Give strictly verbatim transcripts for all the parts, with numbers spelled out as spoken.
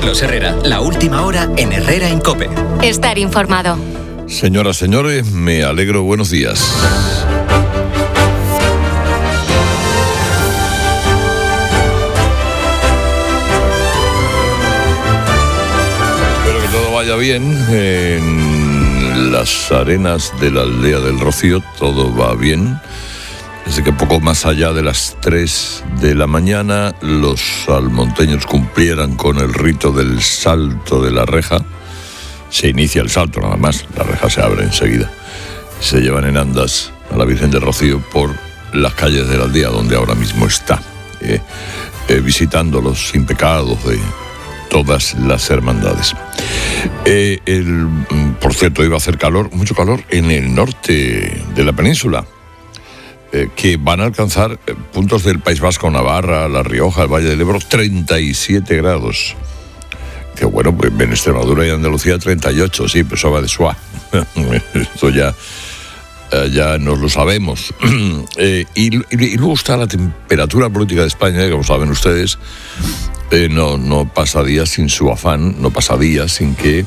Carlos Herrera, la última hora en Herrera en COPE. Estar informado. Señoras, señores, me alegro. Buenos días. Espero que todo vaya bien en las arenas de la aldea del Rocío. Todo va bien. Desde que poco más allá de las tres de la mañana los salmonteños cumplieran con el rito del salto de la reja. Se inicia el salto nada más, la reja se abre enseguida. Se llevan en andas a la Virgen del Rocío por las calles de la aldea donde ahora mismo está, eh, eh, visitando los sin pecados de todas las hermandades. Eh, el, por cierto, iba a hacer calor, mucho calor en el norte de la península. Que van a alcanzar puntos del País Vasco, Navarra, La Rioja, el Valle del Ebro, treinta y siete grados. Que bueno, pues en Extremadura y Andalucía treinta y ocho, sí, pero eso va de suá. Esto ya, ya nos lo sabemos. eh, y, y, y luego está la temperatura política de España, que como saben ustedes, eh, no, no pasa días sin su afán, no pasa días sin que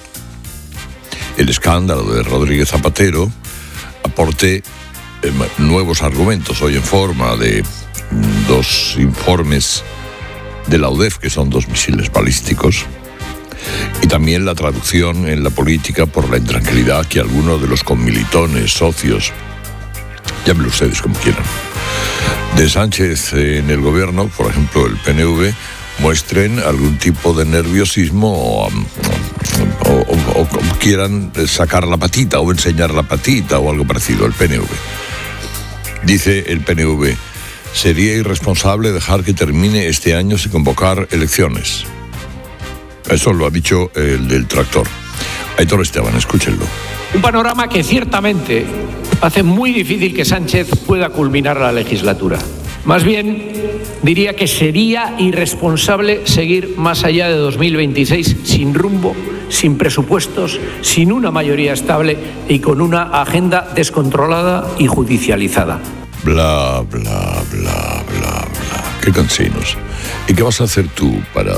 el escándalo de Rodríguez Zapatero aporte nuevos argumentos, hoy en forma de dos informes de la U D E F, que son dos misiles balísticos, y también la traducción en la política por la intranquilidad que algunos de los conmilitones, socios, llámenlo ustedes como quieran, de Sánchez en el gobierno, por ejemplo el P N V, muestren algún tipo de nerviosismo o, o, o, o quieran sacar la patita o enseñar la patita o algo parecido. El P N V dice, el P N V, sería irresponsable dejar que termine este año sin convocar elecciones. Eso lo ha dicho el del tractor. Aitor Esteban, escúchenlo. Un panorama que ciertamente hace muy difícil que Sánchez pueda culminar la legislatura. Más bien, diría que sería irresponsable seguir más allá de dos mil veintiséis sin rumbo, sin presupuestos, sin una mayoría estable y con una agenda descontrolada y judicializada. Bla, bla, bla, bla, bla. Qué cansinos. ¿Y qué vas a hacer tú para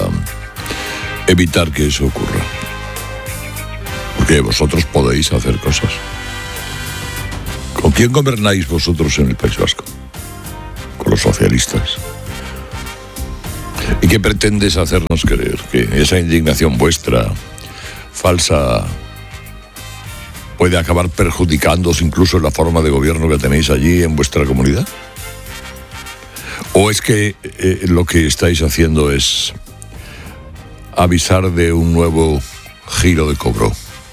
evitar que eso ocurra? Porque vosotros podéis hacer cosas. ¿Con quién gobernáis vosotros en el País Vasco? Con los socialistas. ¿Y qué pretendes hacernos creer? ¿Que esa indignación vuestra falsa puede acabar perjudicándoos incluso la forma de gobierno que tenéis allí en vuestra comunidad? ¿O es que eh, lo que estáis haciendo es avisar de un nuevo giro de cobro?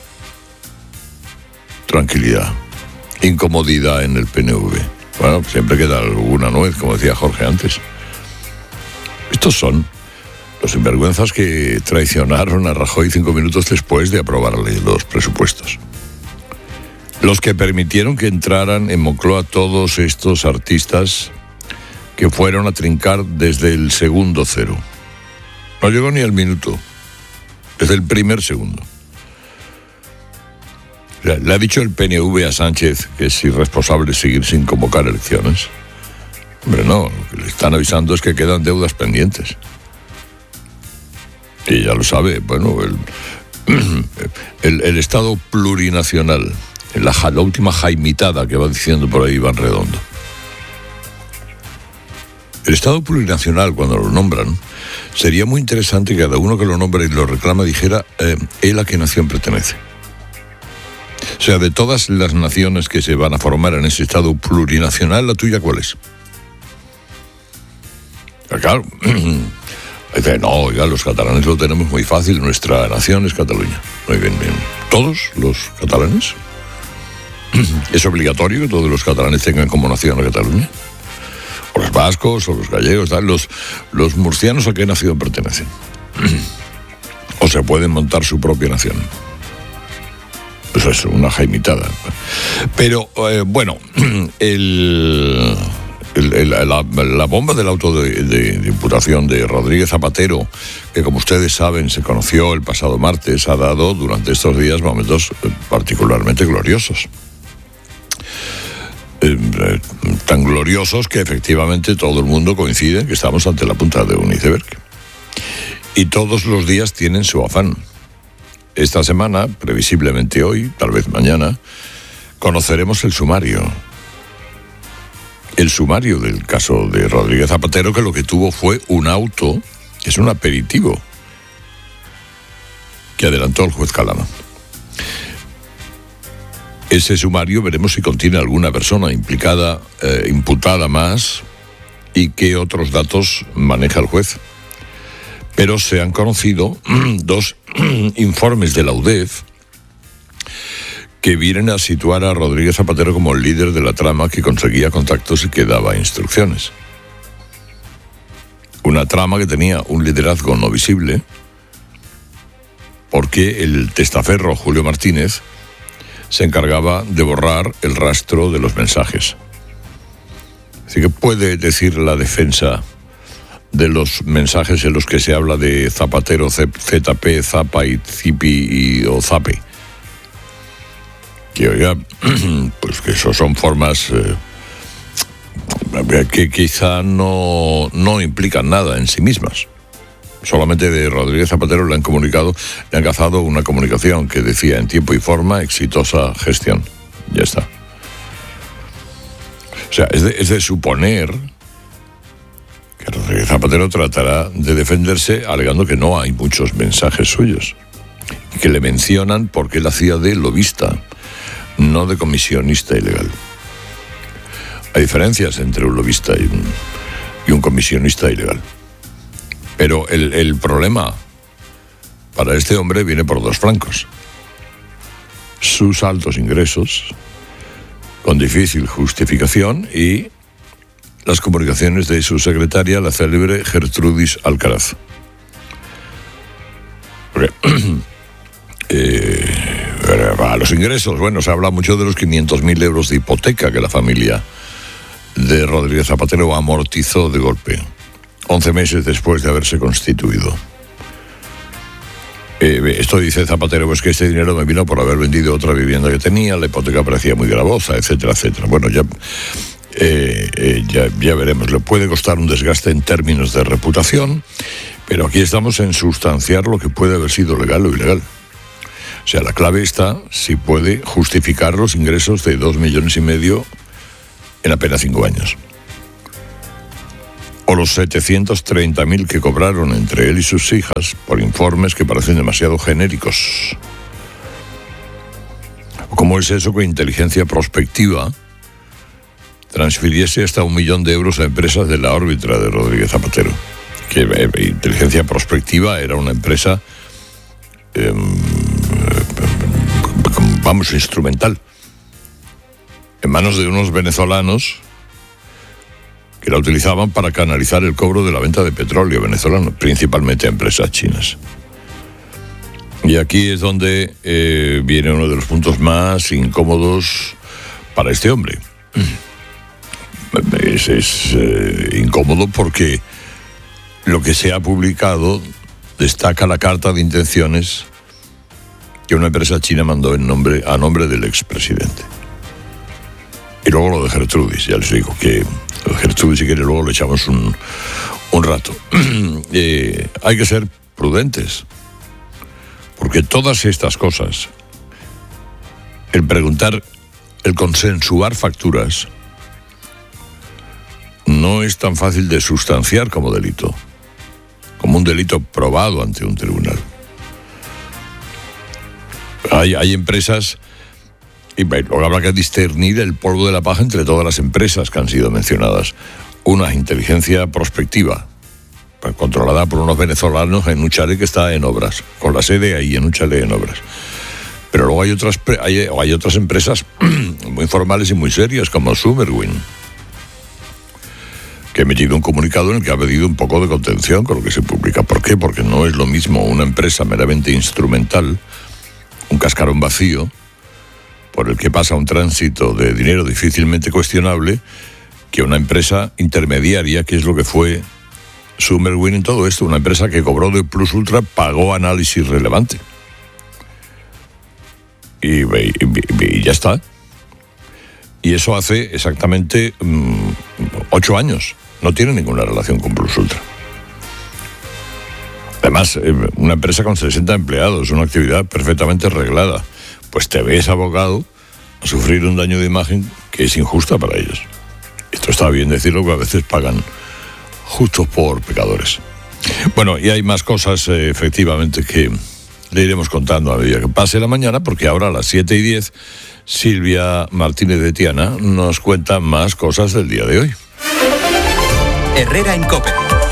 Tranquilidad, incomodidad en el P N V. Bueno, siempre queda alguna nuez, como decía Jorge antes. Estos son los sinvergüenzas que traicionaron a Rajoy cinco minutos después de aprobarle los presupuestos. Los que permitieron que entraran en Moncloa todos estos artistas que fueron a trincar desde el segundo cero. No llegó ni al minuto, desde el primer segundo. Le ha dicho el P N V a Sánchez que es irresponsable seguir sin convocar elecciones. Hombre, no, lo que le están avisando es que quedan deudas pendientes. Y ya lo sabe, bueno, el, el, el Estado plurinacional, la, la última jaimitada que va diciendo por ahí Iván Redondo. El Estado plurinacional, cuando lo nombran, sería muy interesante que cada uno que lo nombre y lo reclama dijera eh, él a qué nación pertenece. O sea, de todas las naciones que se van a formar en ese Estado plurinacional, ¿la tuya cuál es? Claro, dice, no, oiga, los catalanes lo tenemos muy fácil, nuestra nación es Cataluña. Muy bien, bien. ¿Todos los catalanes? ¿Es obligatorio que todos los catalanes tengan como nación a Cataluña? ¿O los vascos, o los gallegos, tal? ¿Los, los murcianos a qué nación pertenecen? ¿O se pueden montar su propia nación? Pues eso, una jaimitada. Pero, eh, bueno, el... El, el, la, la bomba del auto de, de, de imputación de Rodríguez Zapatero, que como ustedes saben se conoció el pasado martes, ha dado durante estos días momentos particularmente gloriosos. Eh, eh, tan gloriosos que efectivamente todo el mundo coincide que estamos ante la punta de un iceberg. Y todos los días tienen su afán. Esta semana, previsiblemente hoy, tal vez mañana, conoceremos el sumario. El sumario del caso de Rodríguez Zapatero, que lo que tuvo fue un auto, es un aperitivo, que adelantó el juez Calama. Ese sumario veremos si contiene alguna persona implicada, eh, imputada más, y qué otros datos maneja el juez. Pero se han conocido dos informes de la U D E F que vienen a situar a Rodríguez Zapatero como el líder de la trama que conseguía contactos y que daba instrucciones. Una trama que tenía un liderazgo no visible, porque el testaferro Julio Martínez se encargaba de borrar el rastro de los mensajes. Así que puede decir la defensa de los mensajes en los que se habla de Zapatero, Z P, Zapa y Zipi y, o Zape. Que oiga, pues que eso son formas eh, que quizá no, no implican nada en sí mismas. Solamente de Rodríguez Zapatero le han comunicado, le han cazado una comunicación que decía en tiempo y forma, exitosa gestión. Ya está. O sea, es de, es de suponer que Rodríguez Zapatero tratará de defenderse alegando que no hay muchos mensajes suyos, que le mencionan porque él hacía de lobista, no de comisionista ilegal. Hay diferencias entre un lobista y un, y un comisionista ilegal. Pero el, el problema para este hombre viene por dos flancos. Sus altos ingresos, con difícil justificación, y las comunicaciones de su secretaria, la célebre Gertrudis Alcaraz. Porque, eh, a los ingresos, bueno, se habla mucho de los quinientos mil euros de hipoteca que la familia de Rodríguez Zapatero amortizó de golpe, once meses después de haberse constituido. Eh, esto dice Zapatero, pues que este dinero me vino por haber vendido otra vivienda que tenía, la hipoteca parecía muy gravosa, etcétera, etcétera. Bueno, ya, eh, eh, ya, ya veremos. Le puede costar un desgaste en términos de reputación, pero aquí estamos en sustanciar lo que puede haber sido legal o ilegal. O sea, la clave está si puede justificar los ingresos de dos millones y medio en apenas cinco años. O los setecientos treinta mil que cobraron entre él y sus hijas por informes que parecen demasiado genéricos. ¿Cómo es eso que inteligencia prospectiva transfiriese hasta un millón de euros a empresas de la órbita de Rodríguez Zapatero? Que eh, inteligencia prospectiva era una empresa, eh, vamos, instrumental, en manos de unos venezolanos que la utilizaban para canalizar el cobro de la venta de petróleo venezolano, principalmente a empresas chinas. Y aquí es donde eh, viene uno de los puntos más incómodos para este hombre. Es, es eh, incómodo porque lo que se ha publicado destaca la carta de intenciones que una empresa china mandó en nombre, a nombre del expresidente. Y luego lo de Gertrudis, ya les digo que Gertrudis, si quiere, luego le echamos un, un rato. eh, hay que ser prudentes, porque todas estas cosas, el preguntar, el consensuar facturas, no es tan fácil de sustanciar como delito, como un delito probado ante un tribunal. Hay, hay empresas, y luego habrá que discernir el polvo de la paja entre todas las empresas que han sido mencionadas. Una inteligencia prospectiva, controlada por unos venezolanos en un chalet que está en obras, con la sede ahí en un chalet en obras. Pero luego hay otras, hay, hay otras empresas muy formales y muy serias, como Summerwin, que ha emitido un comunicado en el que ha pedido un poco de contención con lo que se publica. ¿Por qué? Porque no es lo mismo una empresa meramente instrumental, un cascarón vacío, por el que pasa un tránsito de dinero difícilmente cuestionable, que una empresa intermediaria, que es lo que fue Summerwin en todo esto, una empresa que cobró de Plus Ultra, pagó análisis relevante. Y, y, y, y ya está. Y eso hace exactamente um, ocho años. No tiene ninguna relación con Plus Ultra. Además, una empresa con sesenta empleados, una actividad perfectamente reglada, pues te ves abocado a sufrir un daño de imagen que es injusta para ellos. Esto está bien decirlo, que a veces pagan justos por pecadores. Bueno, y hay más cosas, eh, efectivamente, que le iremos contando a medida que pase la mañana, porque ahora a las siete y diez, Silvia Martínez de Tiana nos cuenta más cosas del día de hoy. Herrera en COPE.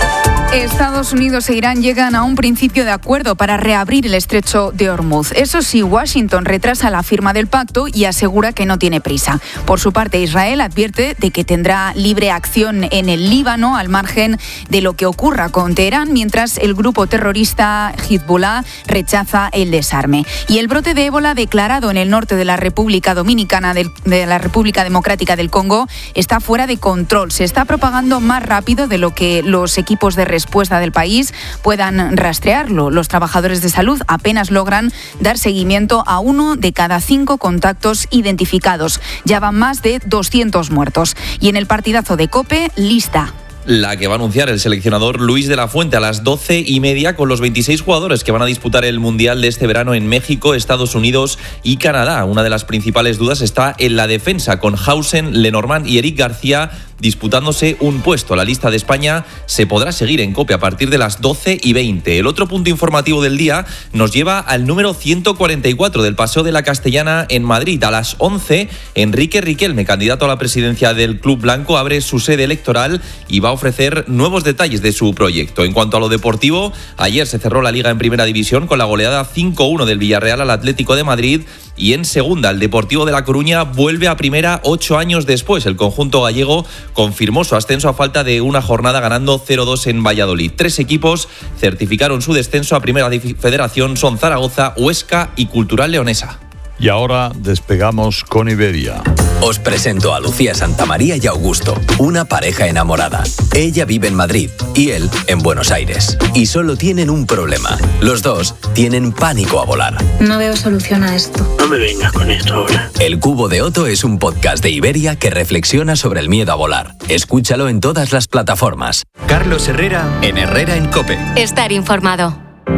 Estados Unidos e Irán llegan a un principio de acuerdo para reabrir el estrecho de Hormuz. Eso sí, Washington retrasa la firma del pacto y asegura que no tiene prisa. Por su parte, Israel advierte de que tendrá libre acción en el Líbano al margen de lo que ocurra con Teherán, mientras el grupo terrorista Hezbollah rechaza el desarme. Y el brote de ébola declarado en el norte de la República Dominicana, del, de la República Democrática del Congo, está fuera de control. Se está propagando más rápido de lo que los equipos de respuesta del país puedan rastrearlo. Los trabajadores de salud apenas logran dar seguimiento a uno de cada cinco contactos identificados. Ya van más de doscientos muertos. Y en el partidazo de COPE, lista. La que va a anunciar el seleccionador Luis de la Fuente a las doce y media con los veintiséis jugadores que van a disputar el Mundial de este verano en México, Estados Unidos y Canadá. Una de las principales dudas está en la defensa, con Hausen, Lenormand y Eric García disputándose un puesto. La lista de España se podrá seguir en COPE a partir de las doce y veinte. El otro punto informativo del día nos lleva al número ciento cuarenta y cuatro del Paseo de la Castellana en Madrid. A las once, Enrique Riquelme, candidato a la presidencia del Club Blanco, abre su sede electoral y va a ofrecer nuevos detalles de su proyecto. En cuanto a lo deportivo, ayer se cerró la Liga en Primera División con la goleada cinco uno del Villarreal al Atlético de Madrid, y en Segunda el Deportivo de La Coruña vuelve a Primera ocho años después. El conjunto gallego confirmó su ascenso a falta de una jornada, ganando cero dos en Valladolid. Tres equipos certificaron su descenso a Primera Federación: son Zaragoza, Huesca y Cultural Leonesa. Y ahora despegamos con Iberia. Os presento a Lucía Santamaría y Augusto, una pareja enamorada. Ella vive en Madrid y él en Buenos Aires. Y solo tienen un problema. Los dos tienen pánico a volar. No veo solución a esto. No me vengas con esto ahora. El Cubo de Otto es un podcast de Iberia que reflexiona sobre el miedo a volar. Escúchalo en todas las plataformas. Carlos Herrera en Herrera en COPE. Estar informado.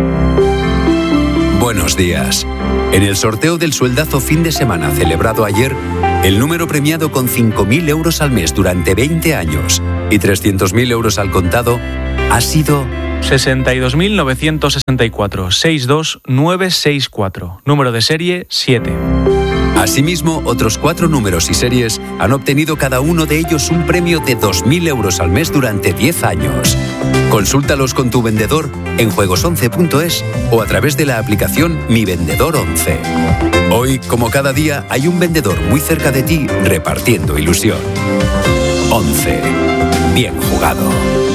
Buenos días. En el sorteo del sueldazo fin de semana celebrado ayer, el número premiado con cinco mil euros al mes durante veinte años y trescientos mil euros al contado ha sido sesenta y dos mil novecientos sesenta y cuatro, sesenta y dos mil novecientos sesenta y cuatro, número de serie siete. Asimismo, otros cuatro números y series han obtenido cada uno de ellos un premio de dos mil euros al mes durante diez años. Consúltalos con tu vendedor en juegos once punto es o a través de la aplicación Mi Vendedor once. Hoy, como cada día, hay un vendedor muy cerca de ti repartiendo ilusión. once. Bien jugado.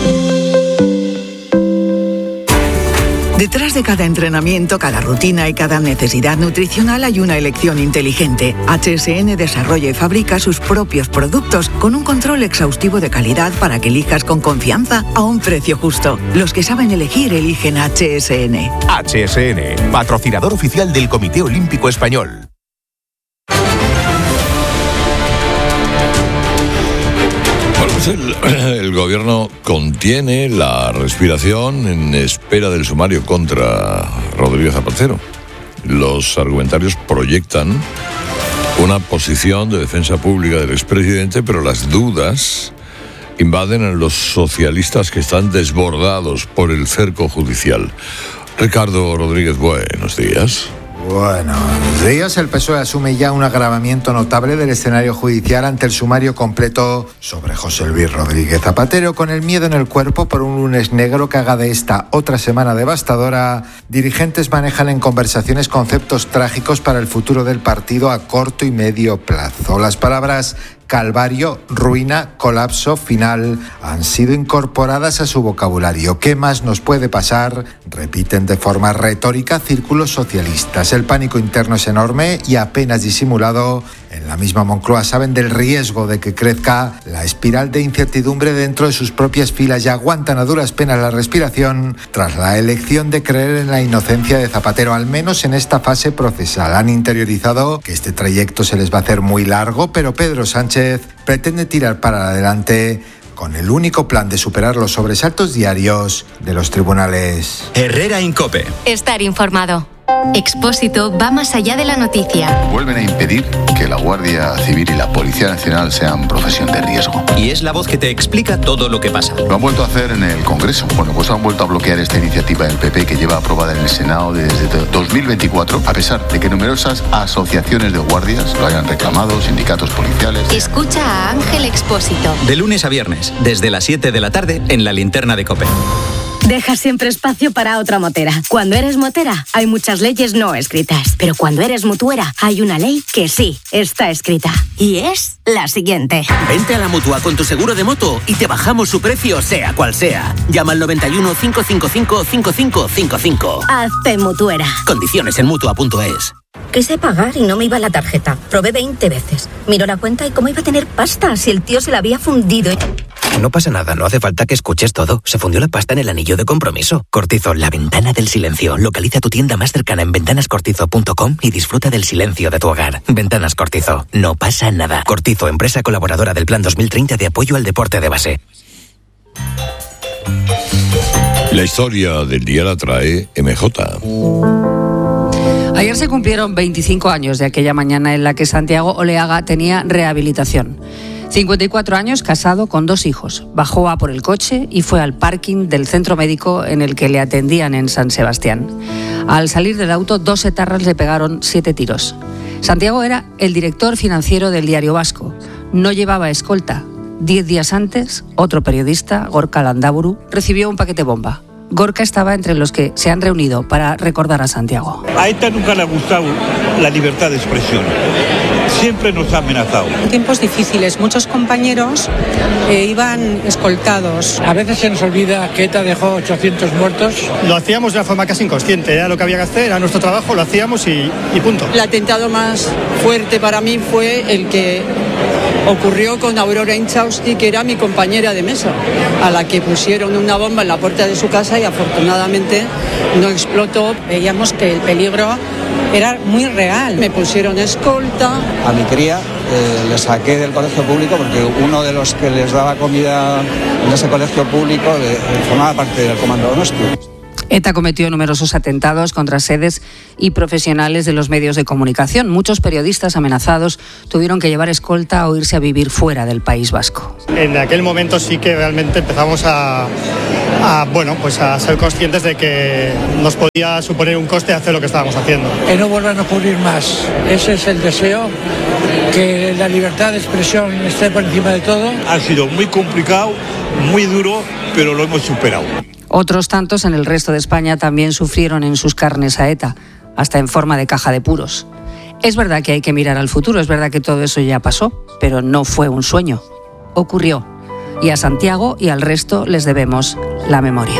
Detrás de cada entrenamiento, cada rutina y cada necesidad nutricional hay una elección inteligente. H S N desarrolla y fabrica sus propios productos con un control exhaustivo de calidad para que elijas con confianza a un precio justo. Los que saben elegir eligen H S N. H S N, patrocinador oficial del Comité Olímpico Español. El, el gobierno contiene la respiración en espera del sumario contra Rodríguez Zapatero. Los argumentarios proyectan una posición de defensa pública del expresidente, pero las dudas invaden a los socialistas que están desbordados por el cerco judicial. Ricardo Rodríguez, buenos días. Buenos días. El P S O E asume ya un agravamiento notable del escenario judicial ante el sumario completo sobre José Luis Rodríguez Zapatero. Con el miedo en el cuerpo por un lunes negro que haga de esta otra semana devastadora, dirigentes manejan en conversaciones conceptos trágicos para el futuro del partido a corto y medio plazo. Las palabras calvario, ruina, colapso, final han sido incorporadas a su vocabulario. ¿Qué más nos puede pasar?, repiten de forma retórica círculos socialistas. El pánico interno es enorme y apenas disimulado. En la misma Moncloa saben del riesgo de que crezca la espiral de incertidumbre dentro de sus propias filas y aguantan a duras penas la respiración tras la elección de creer en la inocencia de Zapatero, al menos en esta fase procesal. Han interiorizado que este trayecto se les va a hacer muy largo, pero Pedro Sánchez pretende tirar para adelante con el único plan de superar los sobresaltos diarios de los tribunales. Herrera Incope. Estar informado. Expósito va más allá de la noticia. Vuelven a impedir que la Guardia Civil y la Policía Nacional sean profesión de riesgo. Y es la voz que te explica todo lo que pasa. Lo han vuelto a hacer en el Congreso. Bueno, pues han vuelto a bloquear esta iniciativa del P P que lleva aprobada en el Senado desde dos mil veinticuatro, a pesar de que numerosas asociaciones de guardias lo hayan reclamado, sindicatos policiales. Escucha a Ángel Expósito. De lunes a viernes, desde las siete de la tarde, en la Linterna de COPE. Deja siempre espacio para otra motera. Cuando eres motera, hay muchas leyes no escritas. Pero cuando eres mutuera, hay una ley que sí está escrita. Y es la siguiente. Vente a la Mutua con tu seguro de moto y te bajamos su precio, sea cual sea. Llama al noventa y uno, cinco cinco cinco, cinco cinco cinco cinco. Hazte mutuera. Condiciones en mutua punto es. Quise pagar y no me iba la tarjeta. Probé veinte veces. Miró la cuenta y cómo iba a tener pasta si el tío se la había fundido. No pasa nada, no hace falta que escuches todo. Se fundió la pasta en el anillo de compromiso. Cortizo, la ventana del silencio. Localiza tu tienda más cercana en ventanas cortizo punto com y disfruta del silencio de tu hogar. Ventanas Cortizo, no pasa nada. Cortizo, empresa colaboradora del Plan dos mil treinta de apoyo al deporte de base. La historia del día la trae M J. Ayer se cumplieron veinticinco años de aquella mañana en la que Santiago Oleaga tenía rehabilitación. cincuenta y cuatro años, casado con dos hijos. Bajó a por el coche y fue al parking del centro médico en el que le atendían en San Sebastián. Al salir del auto, dos etarras le pegaron siete tiros. Santiago era el director financiero del Diario Vasco. No llevaba escolta. Diez días antes, otro periodista, Gorka Landaburu, recibió un paquete bomba. Gorka estaba entre los que se han reunido para recordar a Santiago. A ETA nunca le ha gustado la libertad de expresión. Siempre nos ha amenazado. En tiempos difíciles, muchos compañeros eh, iban escoltados. A veces se nos olvida que ETA dejó ochocientos muertos. Lo hacíamos de una forma casi inconsciente, era lo que había que hacer, era nuestro trabajo, lo hacíamos y, y punto. El atentado más fuerte para mí fue el que ocurrió con Aurora Inchausti, que era mi compañera de mesa, a la que pusieron una bomba en la puerta de su casa y afortunadamente no explotó. Veíamos que el peligro era muy real. Me pusieron escolta. A mi cría eh, le saqué del colegio público porque uno de los que les daba comida en ese colegio público eh, formaba parte del Comando Donosti. ETA cometió numerosos atentados contra sedes y profesionales de los medios de comunicación. Muchos periodistas amenazados tuvieron que llevar escolta o irse a vivir fuera del País Vasco. En aquel momento sí que realmente empezamos a, a, bueno, pues a ser conscientes de que nos podía suponer un coste hacer lo que estábamos haciendo. Que no vuelvan a ocurrir más. Ese es el deseo, que la libertad de expresión esté por encima de todo. Ha sido muy complicado, muy duro, pero lo hemos superado. Otros tantos en el resto de España también sufrieron en sus carnes a ETA, hasta en forma de caja de puros. Es verdad que hay que mirar al futuro, es verdad que todo eso ya pasó, pero no fue un sueño. Ocurrió. Y a Santiago y al resto les debemos la memoria.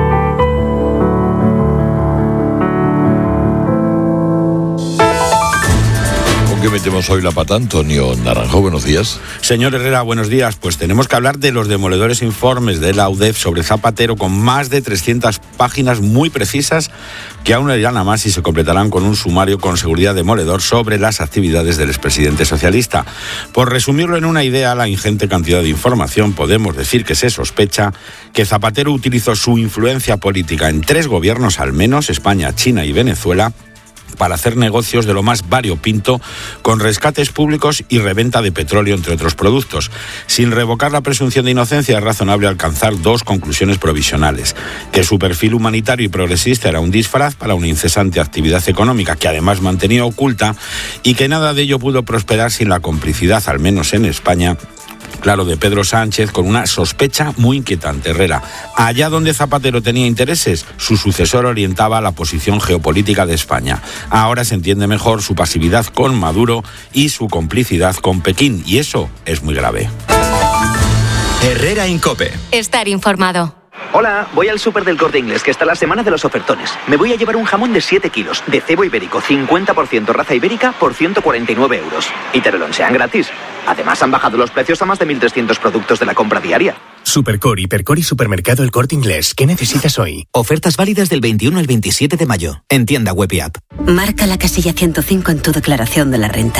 ¿Qué metemos hoy la pata, Antonio Naranjo? Buenos días. Señor Herrera, buenos días. Pues tenemos que hablar de los demoledores informes de la U D E F sobre Zapatero, con más de trescientas páginas muy precisas que aún le irán a más y se completarán con un sumario con seguridad demoledor sobre las actividades del expresidente socialista. Por resumirlo en una idea, la ingente cantidad de información, podemos decir que se sospecha que Zapatero utilizó su influencia política en tres gobiernos al menos, España, China y Venezuela, para hacer negocios de lo más variopinto con rescates públicos y reventa de petróleo, entre otros productos. Sin revocar la presunción de inocencia, es razonable alcanzar dos conclusiones provisionales: que su perfil humanitario y progresista era un disfraz para una incesante actividad económica que además mantenía oculta, y que nada de ello pudo prosperar sin la complicidad, al menos en España, claro, de Pedro Sánchez, con una sospecha muy inquietante. Herrera, allá donde Zapatero tenía intereses, su sucesor orientaba la posición geopolítica de España. Ahora se entiende mejor su pasividad con Maduro y su complicidad con Pekín, y eso es muy grave. Herrera Incope. Estar informado. Hola, voy al súper del Corte Inglés, que está la semana de los ofertones. Me voy a llevar un jamón de siete kilos, de cebo ibérico, cincuenta por ciento raza ibérica, por ciento cuarenta y nueve euros. Y te lo lonchean gratis. Además, han bajado los precios a más de mil trescientos productos de la compra diaria. Supercor, Hipercor y Supermercado El Corte Inglés. ¿Qué necesitas hoy? Ofertas válidas del veintiuno al veintisiete de mayo. En tienda web y app. Marca la casilla ciento cinco en tu declaración de la renta.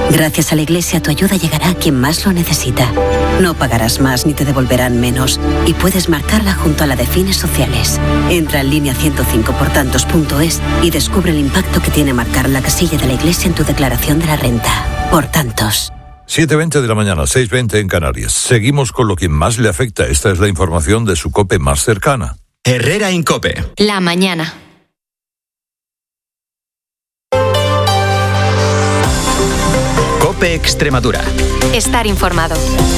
Gracias a la Iglesia, tu ayuda llegará a quien más lo necesita. No pagarás más ni te devolverán menos. Y puedes marcarla junto a la de fines sociales. Entra en línea ciento cinco por tantos punto es y descubre el impacto que tiene marcar la casilla de la Iglesia en tu declaración de la renta. Por tantos. siete veinte de la mañana, seis veinte en Canarias. Seguimos con lo que más le afecta. Esta es la información de su COPE más cercana. Herrera Incope. La mañana. COPE Extremadura. Estar informado.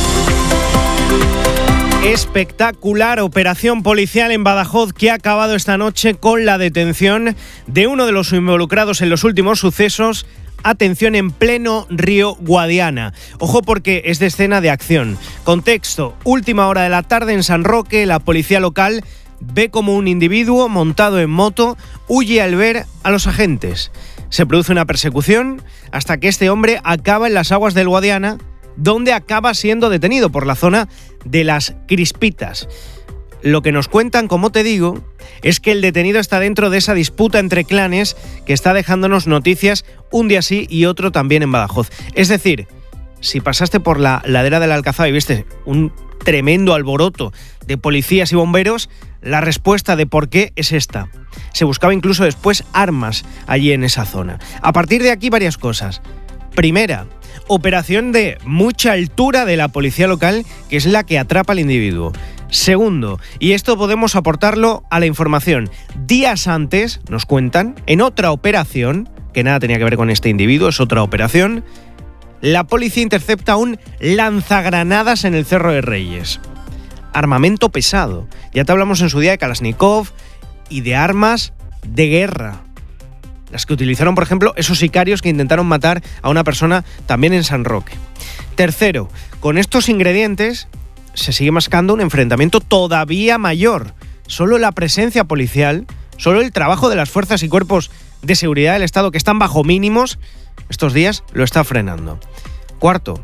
Espectacular operación policial en Badajoz que ha acabado esta noche con la detención de uno de los involucrados en los últimos sucesos. Atención, en pleno río Guadiana. Ojo porque es de escena de acción. Contexto, última hora de la tarde en San Roque, la policía local ve como un individuo montado en moto huye al ver a los agentes. Se produce una persecución hasta que este hombre acaba en las aguas del Guadiana, donde acaba siendo detenido por la zona de las Crispitas. Lo que nos cuentan, como te digo, es que el detenido está dentro de esa disputa entre clanes que está dejándonos noticias un día sí y otro también en Badajoz. Es decir, si pasaste por la ladera del Alcázar y viste un tremendo alboroto de policías y bomberos, la respuesta de por qué es esta. Se buscaba incluso después armas allí en esa zona. A partir de aquí, varias cosas. Primera, operación de mucha altura de la policía local, que es la que atrapa al individuo. Segundo, y esto podemos aportarlo a la información, días antes, nos cuentan, en otra operación, que nada tenía que ver con este individuo, es otra operación, la policía intercepta un lanzagranadas en el Cerro de Reyes. Armamento pesado. Ya te hablamos en su día de Kalashnikov y de armas de guerra. Las que utilizaron, por ejemplo, esos sicarios que intentaron matar a una persona también en San Roque. Tercero, con estos ingredientes se sigue mascando un enfrentamiento todavía mayor. Solo la presencia policial, solo el trabajo de las fuerzas y cuerpos de seguridad del Estado, que están bajo mínimos, estos días lo está frenando. Cuarto,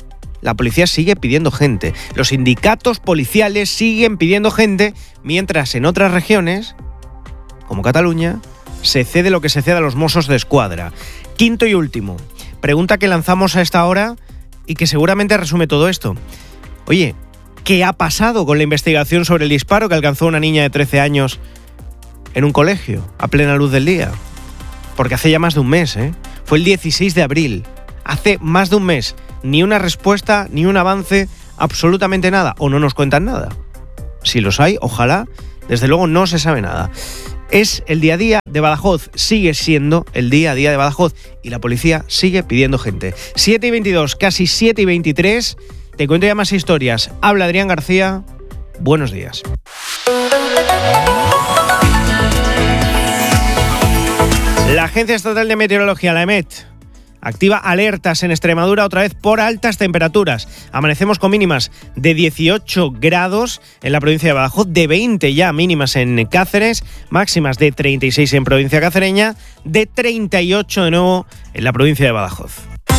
la policía sigue pidiendo gente. Los sindicatos policiales siguen pidiendo gente, mientras en otras regiones, como Cataluña, se cede lo que se cede a los Mossos de Escuadra. Quinto y último, pregunta que lanzamos a esta hora y que seguramente resume todo esto. Oye, ¿qué ha pasado con la investigación sobre el disparo que alcanzó una niña de trece años en un colegio, a plena luz del día? Porque hace ya más de un mes, ¿eh? Fue el dieciséis de abril. Hace más de un mes. Ni una respuesta, ni un avance, absolutamente nada. O no nos cuentan nada. Si los hay, ojalá. Desde luego no se sabe nada. Es el día a día de Badajoz. Sigue siendo el día a día de Badajoz. Y la policía sigue pidiendo gente. siete y veintidós, casi siete y veintitrés. Te cuento ya más historias. Habla Adrián García. Buenos días. La Agencia Estatal de Meteorología, la EMET, activa alertas en Extremadura otra vez por altas temperaturas. Amanecemos con mínimas de dieciocho grados en la provincia de Badajoz, de veinte ya mínimas en Cáceres, máximas de treinta y seis en provincia cacereña, de treinta y ocho de nuevo en la provincia de Badajoz.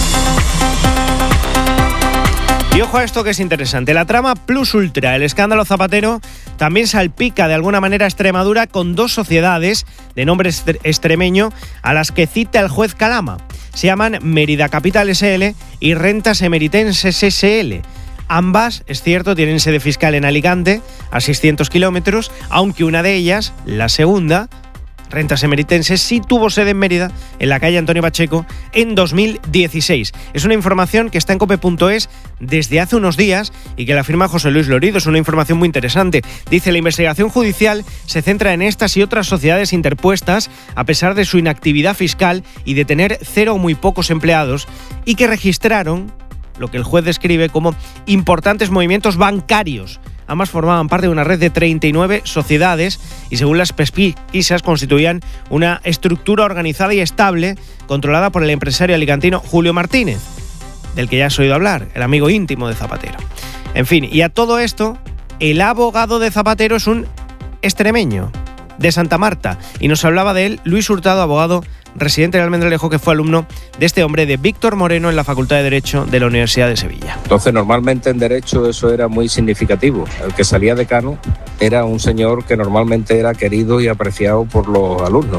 Y ojo a esto que es interesante, la trama Plus Ultra, el escándalo Zapatero, también salpica de alguna manera a Extremadura con dos sociedades de nombre extremeño a las que cita el juez Calama. Se llaman Mérida Capital S L y Rentas Emeritenses S L. Ambas, es cierto, tienen sede fiscal en Alicante, a seiscientos kilómetros, aunque una de ellas, la segunda, Rentas Emeritenses, sí tuvo sede en Mérida, en la calle Antonio Pacheco, en dos mil dieciséis. Es una información que está en cope punto es desde hace unos días y que la firma José Luis Lorido. Es una información muy interesante. Dice, la investigación judicial se centra en estas y otras sociedades interpuestas a pesar de su inactividad fiscal y de tener cero o muy pocos empleados, y que registraron lo que el juez describe como importantes movimientos bancarios. Ambas formaban parte de una red de treinta y nueve sociedades y, según las pesquisas, constituían una estructura organizada y estable controlada por el empresario alicantino Julio Martínez, del que ya has oído hablar, el amigo íntimo de Zapatero. En fin, y a todo esto, el abogado de Zapatero es un extremeño de Santa Marta, y nos hablaba de él Luis Hurtado, abogado residente de Almendralejo, que fue alumno de este hombre, de Víctor Moreno, en la Facultad de Derecho de la Universidad de Sevilla. Entonces, normalmente en Derecho eso era muy significativo. El que salía decano era un señor que normalmente era querido y apreciado por los alumnos.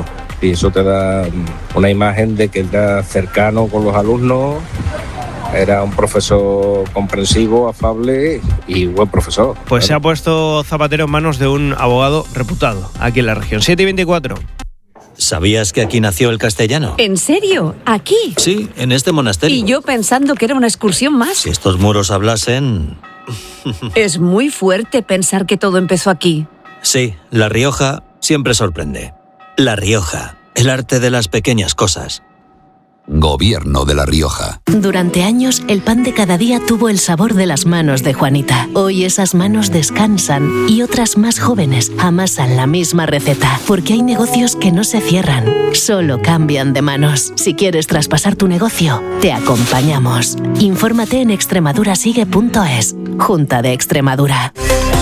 y eso te da una imagen de que era cercano con los alumnos, era un profesor comprensivo, afable y buen profesor. Pues claro. Se ha puesto Zapatero en manos de un abogado reputado aquí en la región. siete y veinticuatro. ¿Sabías que aquí nació el castellano? ¿En serio? ¿Aquí? Sí, en este monasterio. Y yo pensando que era una excursión más. Si estos muros hablasen... Es muy fuerte pensar que todo empezó aquí. Sí, La Rioja siempre sorprende. La Rioja, el arte de las pequeñas cosas. Gobierno de La Rioja. Durante años, el pan de cada día tuvo el sabor de las manos de Juanita. Hoy esas manos descansan y otras más jóvenes amasan la misma receta. Porque hay negocios que no se cierran, solo cambian de manos. Si quieres traspasar tu negocio, te acompañamos. Infórmate en extremadurasigue punto es. Junta de Extremadura.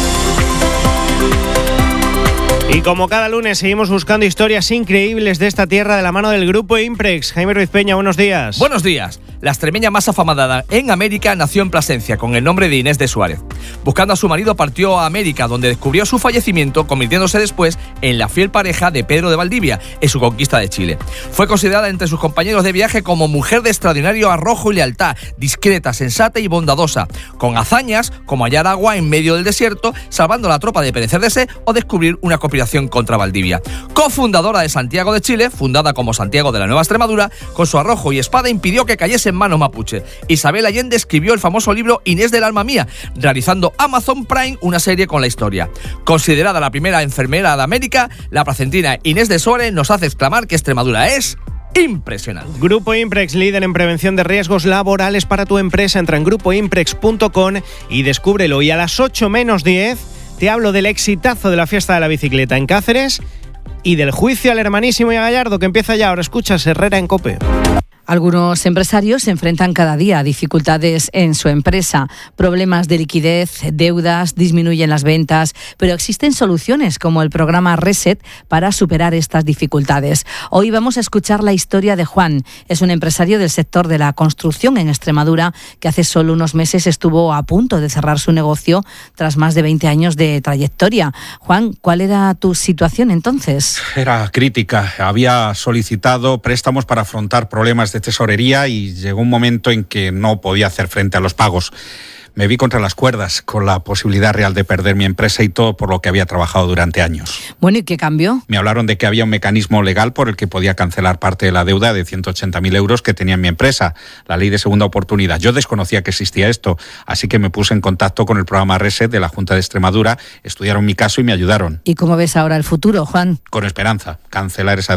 Y como cada lunes seguimos buscando historias increíbles de esta tierra de la mano del Grupo Imprex. Jaime Ruiz Peña, buenos días. Buenos días. La extremeña más afamada en América nació en Plasencia con el nombre de Inés de Suárez. Buscando a su marido partió a América, donde descubrió su fallecimiento, convirtiéndose después en la fiel pareja de Pedro de Valdivia en su conquista de Chile. Fue considerada entre sus compañeros de viaje como mujer de extraordinario arrojo y lealtad, discreta, sensata y bondadosa, con hazañas como hallar agua en medio del desierto, salvando a la tropa de perecer de sed o descubrir una conspiración contra Valdivia. Cofundadora de Santiago de Chile, fundada como Santiago de la Nueva Extremadura, con su arrojo y espada impidió que cayese en manos mapuche. Isabel Allende escribió el famoso libro Inés del alma mía, realizando Amazon Prime una serie con la historia. Considerada la primera enfermera de América, la placentina Inés de Suárez nos hace exclamar que Extremadura es impresionante. Grupo Imprex, líder en prevención de riesgos laborales para tu empresa. Entra en grupo imprex punto com y descúbrelo. Y a las ocho menos diez te hablo del exitazo de la fiesta de la bicicleta en Cáceres y del juicio al hermanísimo y a Gallardo que empieza ya. Ahora escuchas Herrera en COPE. Algunos empresarios se enfrentan cada día a dificultades en su empresa, problemas de liquidez, deudas, disminuyen las ventas, pero existen soluciones como el programa Reset para superar estas dificultades. Hoy vamos a escuchar la historia de Juan. Es un empresario del sector de la construcción en Extremadura que hace solo unos meses estuvo a punto de cerrar su negocio tras más de veinte años de trayectoria. Juan, ¿cuál era tu situación entonces? Era crítica. Había solicitado préstamos para afrontar problemas de tesorería y llegó un momento en que no podía hacer frente a los pagos. Me vi contra las cuerdas, con la posibilidad real de perder mi empresa y todo por lo que había trabajado durante años. Bueno, ¿y qué cambió? Me hablaron de que había un mecanismo legal por el que podía cancelar parte de la deuda de ciento ochenta mil euros que tenía en mi empresa, la ley de segunda oportunidad. Yo desconocía que existía esto, así que me puse en contacto con el programa Reset de la Junta de Extremadura, estudiaron mi caso y me ayudaron. ¿Y cómo ves ahora el futuro, Juan? Con esperanza, cancelar esa